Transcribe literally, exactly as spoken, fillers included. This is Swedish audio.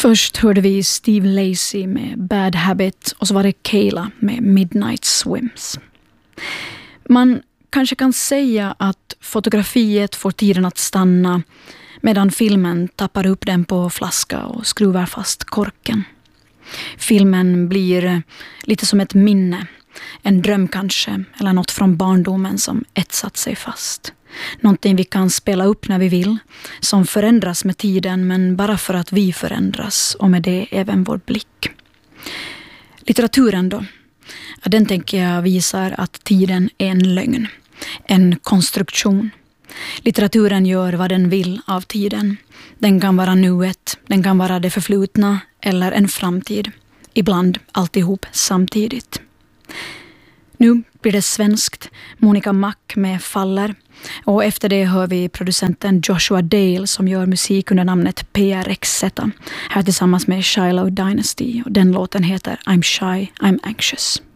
Först hörde vi Steve Lacy med Bad Habit och så var det Kayla med Midnight Swims. Man kanske kan säga att fotografiet får tiden att stanna medan filmen tappar upp den på flaska och skruvar fast korken. Filmen blir lite som ett minne, en dröm kanske, eller något från barndomen som etsat sig fast. Någonting vi kan spela upp när vi vill, som förändras med tiden men bara för att vi förändras och med det även vår blick. Litteraturen då? Ja, den tänker jag visar att tiden är en lögn, en konstruktion. Litteraturen gör vad den vill av tiden. Den kan vara nuet, den kan vara det förflutna eller en framtid. Ibland alltihop samtidigt. Nu blir det svenskt. Monica Mac med Faller. Och efter det hör vi producenten Joshua Dale som gör musik under namnet P R X Z. Här tillsammans med Shiloh Dynasty. Och den låten heter I'm Shy, I'm Anxious.